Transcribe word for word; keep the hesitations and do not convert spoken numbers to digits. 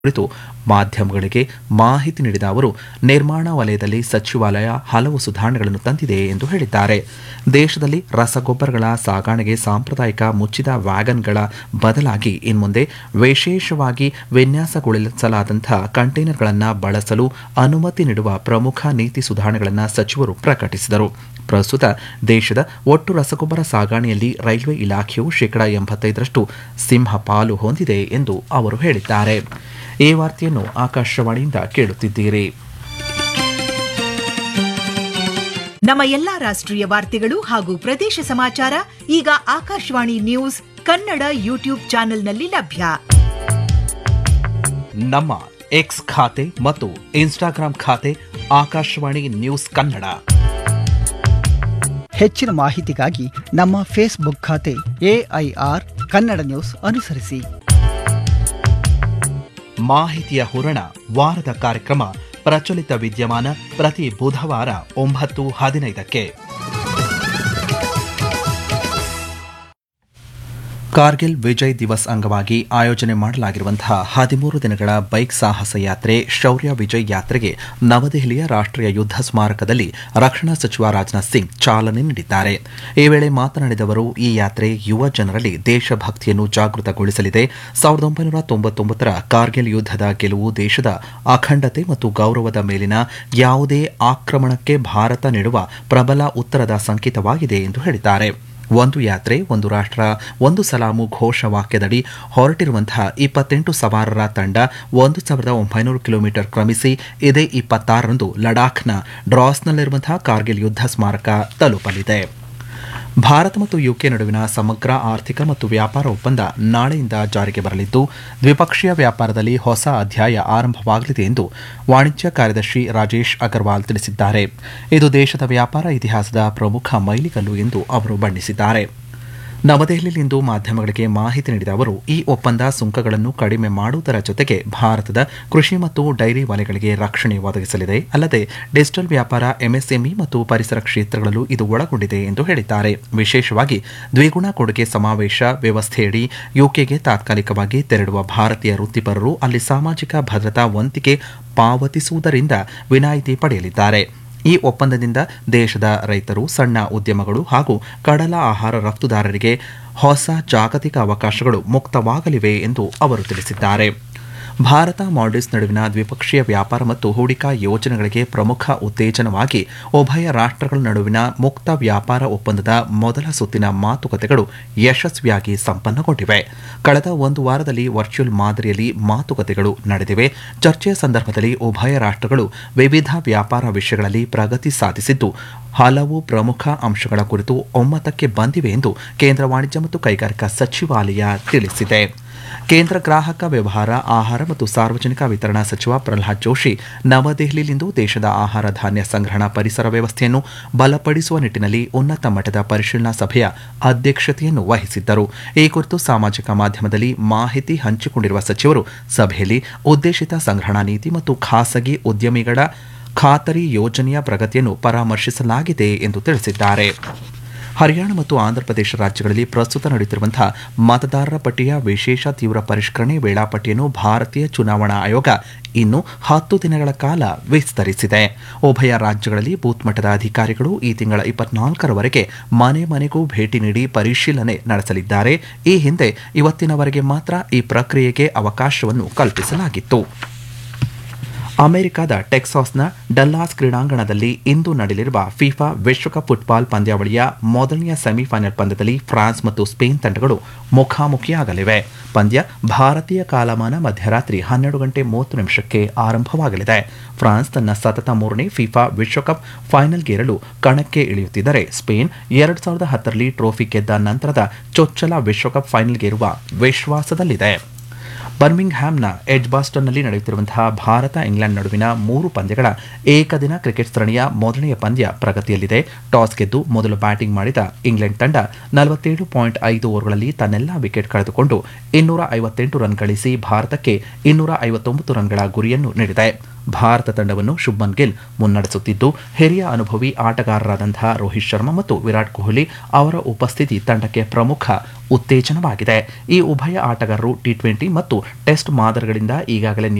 ಕುರಿತು ಮಾಧ್ಯಮಗಳಿಗೆ ಮಾಹಿತಿ ನೀಡಿದ ಅವರು ನಿರ್ಮಾಣ ವಲಯದಲ್ಲಿ ಸಚಿವಾಲಯ ಹಲವು ಸುಧಾರಣೆಗಳನ್ನು ತಂದಿದೆ ಎಂದು ಹೇಳಿದ್ದಾರೆ. ದೇಶದಲ್ಲಿ ರಸಗೊಬ್ಬರಗಳ ಸಾಗಣೆಗೆ ಸಾಂಪ್ರದಾಯಿಕ ಮುಚ್ಚಿದ ವ್ಯಾಗನ್ಗಳ ಬದಲಾಗಿ ಇನ್ಮುಂದೆ ವಿಶೇಷವಾಗಿ ವಿನ್ಯಾಸಗೊಳಿಸಲಾದಂತಹ ಕಂಟೈನರ್ಗಳನ್ನು ಬಳಸಲು ಅನುಮತಿ ನೀಡುವ ಪ್ರಮುಖ ನೀತಿ ಸುಧಾರಣೆಗಳನ್ನು ಸಚಿವರು ಪ್ರಕಟಿಸಿದರು. ಪ್ರಸ್ತುತ ದೇಶದ ಒಟ್ಟು ರಸಗೊಬ್ಬರ ಸಾಗಣೆಯಲ್ಲಿ ರೈಲ್ವೆ ಇಲಾಖೆಯು ಶೇಕಡಾ ಎಂಬತ್ತೈದರಷ್ಟು ಸಿಂಹ ಪಾಲು ಹೊಂದಿದೆ ಎಂದು ಅವರು ಹೇಳಿದ್ದಾರೆ. ಈ ವಾರ್ತೆಯನ್ನು ಆಕಾಶವಾಣಿಯಿಂದ ಕೇಳುತ್ತಿದ್ದೀರಿ. ನಮ್ಮ ಎಲ್ಲಾ ರಾಷ್ಟ್ರೀಯ ವಾರ್ತೆಗಳು ಹಾಗೂ ಪ್ರದೇಶ ಸಮಾಚಾರ ಈಗ ಆಕಾಶವಾಣಿ ನ್ಯೂಸ್ ಕನ್ನಡ ಯೂಟ್ಯೂಬ್ ಚಾನೆಲ್ನಲ್ಲಿ ಲಭ್ಯ. ನಮ್ಮ ಎಕ್ಸ್ ಖಾತೆ ಮತ್ತು ಇನ್ಸ್ಟಾಗ್ರಾಂ ಖಾತೆ ಆಕಾಶವಾಣಿ ನ್ಯೂಸ್ ಕನ್ನಡ. ಹೆಚ್ಚಿನ ಮಾಹಿತಿಗಾಗಿ ನಮ್ಮ ಫೇಸ್ಬುಕ್ ಖಾತೆ ಎಐಆರ್ ಕನ್ನಡ ನ್ಯೂಸ್ ಅನುಸರಿಸಿ. ಮಾಹಿತಿಯ ಹೂರಣ ವಾರದ ಕಾರ್ಯಕ್ರಮ ಪ್ರಚಲಿತ ವಿದ್ಯಮಾನ ಪ್ರತಿ ಬುಧವಾರ ಒಂಬತ್ತು ಹದಿನೈದಕ್ಕೆ. ಕಾರ್ಗಿಲ್ ವಿಜಯ್ ದಿವಸ್ ಅಂಗವಾಗಿ ಆಯೋಜನೆ ಮಾಡಲಾಗಿರುವಂತಹ ಹದಿಮೂರು ದಿನಗಳ ಬೈಕ್ ಸಾಹಸ ಯಾತ್ರೆ ಶೌರ್ಯ ವಿಜಯ್ ಯಾತ್ರೆಗೆ ನವದೆಹಲಿಯ ರಾಷ್ಟ್ರೀಯ ಯುದ್ಧ ಸ್ಮಾರಕದಲ್ಲಿ ರಕ್ಷಣಾ ಸಚಿವ ರಾಜನಾಥ್ ಸಿಂಗ್ ಚಾಲನೆ ನೀಡಿದ್ದಾರೆ. ಈ ವೇಳೆ ಮಾತನಾಡಿದ ಅವರು, ಈ ಯಾತ್ರೆ ಯುವ ಜನರಲ್ಲಿ ದೇಶಭಕ್ತಿಯನ್ನು ಜಾಗೃತಗೊಳಿಸಲಿದೆ. ಸಾವಿರದ ಒಂಬೈನೂರ ತೊಂಬತ್ತೊಂಬತ್ತರ ಕಾರ್ಗಿಲ್ ಯುದ್ಧದ ಗೆಲುವು ದೇಶದ ಅಖಂಡತೆ ಮತ್ತು ಗೌರವದ ಮೇಲಿನ ಯಾವುದೇ ಆಕ್ರಮಣಕ್ಕೆ ಭಾರತ ನೀಡುವ ಪ್ರಬಲ ಉತ್ತರದ ಸಂಕೇತವಾಗಿದೆ ಎಂದು ಹೇಳಿದ್ದಾರೆ. ಒಂದು ಯಾತ್ರೆ ಒಂದು ರಾಷ್ಟ್ರ ಒಂದು ಸಲಾಮು ಘೋಷವಾಕ್ಯದಡಿ ಹೊರಟಿರುವಂತಹ ಇಪ್ಪತ್ತೆಂಟು ಸವಾರರ ತಂಡ ಒಂದು ಸಾವಿರದ ಒಂಬೈನೂರು ಕಿಲೋಮೀಟರ್ ಕ್ರಮಿಸಿ ಇದೇ ಇಪ್ಪತ್ತಾರರಂದು ಲಡಾಖ್ನ ಡ್ರಾಸ್ನಲ್ಲಿರುವಂತಹ ಕಾರ್ಗಿಲ್ ಯುದ್ಧ ಸ್ಮಾರಕ ತಲುಪಲಿದೆ. ಭಾರತ ಮತ್ತು ಯುಕೆ ನಡುವಿನ ಸಮಗ್ರ ಆರ್ಥಿಕ ಮತ್ತು ವ್ಯಾಪಾರ ಒಪ್ಪಂದ ನಾಳೆಯಿಂದ ಜಾರಿಗೆ ಬರಲಿದ್ದು, ದ್ವಿಪಕ್ಷೀಯ ವ್ಯಾಪಾರದಲ್ಲಿ ಹೊಸ ಅಧ್ಯಾಯ ಆರಂಭವಾಗಲಿದೆ ಎಂದು ವಾಣಿಜ್ಯ ಕಾರ್ಯದರ್ಶಿ ರಾಜೇಶ್ ಅಗರ್ವಾಲ್ ತಿಳಿಸಿದ್ದಾರೆ. ಇದು ದೇಶದ ವ್ಯಾಪಾರ ಇತಿಹಾಸದ ಪ್ರಮುಖ ಮೈಲಿಗಲ್ಲು ಎಂದು ಅವರು ಬಣ್ಣಿಸಿದ್ದಾರೆ. ನವದೆಹಲಿಯಲ್ಲಿಂದು ಮಾಧ್ಯಮಗಳಿಗೆ ಮಾಹಿತಿ ನೀಡಿದ ಅವರು, ಈ ಒಪ್ಪಂದ ಸುಂಕಗಳನ್ನು ಕಡಿಮೆ ಮಾಡುವುದರ ಜೊತೆಗೆ ಭಾರತದ ಕೃಷಿ ಮತ್ತು ಡೈರಿ ವಲಯಗಳಿಗೆ ರಕ್ಷಣೆ ಒದಗಿಸಲಿದೆ. ಅಲ್ಲದೆ ಡಿಜಿಟಲ್ ವ್ಯಾಪಾರ, ಎಂಎಸ್ಎಂಇ ಮತ್ತು ಪರಿಸರ ಕ್ಷೇತ್ರಗಳಲ್ಲೂ ಇದು ಒಳಗೊಂಡಿದೆ ಎಂದು ಹೇಳಿದ್ದಾರೆ. ವಿಶೇಷವಾಗಿ ದ್ವಿಗುಣ ಕೊಡುಗೆ ಸಮಾವೇಶ ವ್ಯವಸ್ಥೆಯಡಿ ಯುಕೆಗೆ ತಾತ್ಕಾಲಿಕವಾಗಿ ತೆರಳುವ ಭಾರತೀಯ ವೃತ್ತಿಪರರು ಅಲ್ಲಿ ಸಾಮಾಜಿಕ ಭದ್ರತಾ ವಂತಿಗೆ ಪಾವತಿಸುವುದರಿಂದ ವಿನಾಯಿತಿ ಪಡೆಯಲಿದ್ದಾರೆ. ಈ ಒಪ್ಪಂದದಿಂದ ದೇಶದ ರೈತರು, ಸಣ್ಣ ಉದ್ಯಮಗಳು ಹಾಗೂ ಕಡಲ ಆಹಾರ ರಫ್ತುದಾರರಿಗೆ ಹೊಸ ಜಾಗತಿಕ ಅವಕಾಶಗಳು ಮುಕ್ತವಾಗಲಿವೆ ಎಂದು ಅವರು ತಿಳಿಸಿದ್ದಾರೆ. ಭಾರತ ಮಾಲ್ಡೀವ್ಸ್ ನಡುವಿನ ದ್ವಿಪಕ್ಷೀಯ ವ್ಯಾಪಾರ ಮತ್ತು ಹೂಡಿಕಾ ಯೋಜನೆಗಳಿಗೆ ಪ್ರಮುಖ ಉತ್ತೇಜನವಾಗಿ ಉಭಯ ರಾಷ್ಟ್ರಗಳ ನಡುವಿನ ಮುಕ್ತ ವ್ಯಾಪಾರ ಒಪ್ಪಂದದ ಮೊದಲ ಸುತ್ತಿನ ಮಾತುಕತೆಗಳು ಯಶಸ್ವಿಯಾಗಿ ಸಂಪನ್ನಗೊಂಡಿವೆ. ಕಳೆದ ಒಂದು ವಾರದಲ್ಲಿ ವರ್ಚುವಲ್ ಮಾದರಿಯಲ್ಲಿ ಮಾತುಕತೆಗಳು ನಡೆದಿವೆ. ಚರ್ಚೆಯ ಸಂದರ್ಭದಲ್ಲಿ ಉಭಯ ರಾಷ್ಟ್ರಗಳು ವಿವಿಧ ವ್ಯಾಪಾರ ವಿಷಯಗಳಲ್ಲಿ ಪ್ರಗತಿ ಸಾಧಿಸಿದ್ದು, ಹಲವು ಪ್ರಮುಖ ಅಂಶಗಳ ಕುರಿತು ಒಮ್ಮತಕ್ಕೆ ಬಂದಿವೆ ಎಂದು ಕೇಂದ್ರ ವಾಣಿಜ್ಯ ಮತ್ತು ಕೈಗಾರಿಕಾ ಸಚಿವಾಲಯ ತಿಳಿಸಿದೆ. ಕೇಂದ್ರ ಗ್ರಾಹಕ ವ್ಯವಹಾರ, ಆಹಾರ ಮತ್ತು ಸಾರ್ವಜನಿಕ ವಿತರಣಾ ಸಚಿವ ಪ್ರಹ್ಲಾದ್ ಜೋಶಿ ನವದೆಹಲಿಯಲ್ಲಿಂದು ದೇಶದ ಆಹಾರ ಧಾನ್ಯ ಸಂಗ್ರಹಣಾ ಪರಿಸರ ವ್ಯವಸ್ಥೆಯನ್ನು ಬಲಪಡಿಸುವ ನಿಟ್ಟಿನಲ್ಲಿ ಉನ್ನತ ಮಟ್ಟದ ಪರಿಶೀಲನಾ ಸಭೆಯ ಅಧ್ಯಕ್ಷತೆಯನ್ನು ವಹಿಸಿದ್ದರು. ಈ ಕುರಿತು ಸಾಮಾಜಿಕ ಮಾಧ್ಯಮದಲ್ಲಿ ಮಾಹಿತಿ ಹಂಚಿಕೊಂಡಿರುವ ಸಚಿವರು, ಸಭೆಯಲ್ಲಿ ಉದ್ದೇಶಿತ ಸಂಗ್ರಹಣಾ ನೀತಿ ಮತ್ತು ಖಾಸಗಿ ಉದ್ಯಮಿಗಳ ಖಾತರಿ ಯೋಜನೆಯ ಪ್ರಗತಿಯನ್ನು ಪರಾಮರ್ಶಿಸಲಾಗಿದೆ ಎಂದು ತಿಳಿಸಿದ್ದಾರೆ. ಹರಿಯಾಣ ಮತ್ತು ಆಂಧ್ರಪ್ರದೇಶ ರಾಜ್ಯಗಳಲ್ಲಿ ಪ್ರಸ್ತುತ ನಡೆಯುತ್ತಿರುವಂತಹ ಮತದಾರರ ಪಟ್ಟಿಯ ವಿಶೇಷ ತೀವ್ರ ಪರಿಷ್ಕರಣೆ ವೇಳಾಪಟ್ಟಿಯನ್ನು ಭಾರತೀಯ ಚುನಾವಣಾ ಆಯೋಗ ಇನ್ನು ಹತ್ತು ದಿನಗಳ ಕಾಲ ವಿಸ್ತರಿಸಿದೆ. ಉಭಯ ರಾಜ್ಯಗಳಲ್ಲಿ ಬೂತ್ ಮಟ್ಟದ ಅಧಿಕಾರಿಗಳು ಈ ತಿಂಗಳ ಇಪ್ಪತ್ನಾಲ್ಕರವರೆಗೆ ಮನೆ ಮನೆಗೂ ಭೇಟಿ ನೀಡಿ ಪರಿಶೀಲನೆ ನಡೆಸಲಿದ್ದಾರೆ. ಈ ಹಿಂದೆ ಇವತ್ತಿನವರೆಗೆ ಮಾತ್ರ ಈ ಪ್ರಕ್ರಿಯೆಗೆ ಅವಕಾಶವನ್ನು ಕಲ್ಪಿಸಲಾಗಿತ್ತು. ಅಮೆರಿಕದ ಟೆಕ್ಸಾಸ್ನ ಡಲ್ಲಾಸ್ ಕ್ರೀಡಾಂಗಣದಲ್ಲಿ ಇಂದು ನಡೆಯಲಿರುವ ಫಿಫಾ ವಿಶ್ವಕಪ್ ಫುಟ್ಬಾಲ್ ಪಂದ್ಯಾವಳಿಯ ಮೊದಲನೆಯ ಸೆಮಿಫೈನಲ್ ಪಂದ್ಯದಲ್ಲಿ ಫ್ರಾನ್ಸ್ ಮತ್ತು ಸ್ಪೇನ್ ತಂಡಗಳು ಮುಖಾಮುಖಿಯಾಗಲಿವೆ. ಪಂದ್ಯ ಭಾರತೀಯ ಕಾಲಮಾನ ಮಧ್ಯರಾತ್ರಿ ಹನ್ನೆರಡು ಗಂಟೆ ಮೂವತ್ತು ನಿಮಿಷಕ್ಕೆ ಆರಂಭವಾಗಲಿದೆ. ಫ್ರಾನ್ಸ್ ತನ್ನ ಸತತ ಮೂರನೇ ಫಿಫಾ ವಿಶ್ವಕಪ್ ಫೈನಲ್ಗೇರಲು ಕಣಕ್ಕೆ ಇಳಿಯುತ್ತಿದ್ದರೆ, ಸ್ಪೇನ್ ಎರಡು ಸಾವಿರದ ಹತ್ತರಲ್ಲಿ ಟ್ರೋಫಿ ಗೆದ್ದ ನಂತರದ ಚೊಚ್ಚಲ ವಿಶ್ವಕಪ್ ಫೈನಲ್ಗೇರುವ ವಿಶ್ವಾಸದಲ್ಲಿದೆ. ಬರ್ಮಿಂಗ್ಹ್ಯಾಮ್ನ ಎಡ್ಜ್ಬಾಸ್ಟನ್ನಲ್ಲಿ ನಡೆಯುತ್ತಿರುವಂತಹ ಭಾರತ ಇಂಗ್ಲೆಂಡ್ ನಡುವಿನ ಮೂರು ಪಂದ್ಯಗಳ ಏಕದಿನ ಕ್ರಿಕೆಟ್ ಸರಣಿಯ ಮೊದಲನೆಯ ಪಂದ್ಯ ಪ್ರಗತಿಯಲ್ಲಿದೆ. ಟಾಸ್ ಗೆದ್ದು ಮೊದಲು ಬ್ಯಾಟಿಂಗ್ ಮಾಡಿದ ಇಂಗ್ಲೆಂಡ್ ತಂಡ ನಲವತ್ತೇಳು ಪಾಯಿಂಟ್ ಐದು ಓವರ್ಗಳಲ್ಲಿ ತನ್ನೆಲ್ಲಾ ವಿಕೆಟ್ ಕಳೆದುಕೊಂಡು ಇನ್ನೂರ ಐವತ್ತೆಂಟು ರನ್ ಗಳಿಸಿ ಭಾರತಕ್ಕೆ ಇನ್ನೂರ ಐವತ್ತೊಂಬತ್ತು ರನ್ಗಳ ಗುರಿಯನ್ನು ನೀಡಿದೆ. ಭಾರತ ತಂಡವನ್ನು ಶುಭ್ಮನ್ ಗಿಲ್ ಮುನ್ನಡೆಸುತ್ತಿದ್ದು ಹಿರಿಯ ಅನುಭವಿ ಆಟಗಾರರಾದಂತಹ ರೋಹಿತ್ ಶರ್ಮಾ ಮತ್ತು ವಿರಾಟ್ ಕೊಹ್ಲಿ ಅವರ ಉಪಸ್ಥಿತಿ ತಂಡಕ್ಕೆ ಪ್ರಮುಖ ಉತ್ತೇಜನವಾಗಿದೆ. ಈ ಉಭಯ ಆಟಗಾರರು ಟಿ ಟ್ವೆಂಟಿ ಮತ್ತು ಟೆಸ್ಟ್ ಮಾದರಿಗಳಿಂದ ಈಗಾಗಲೇ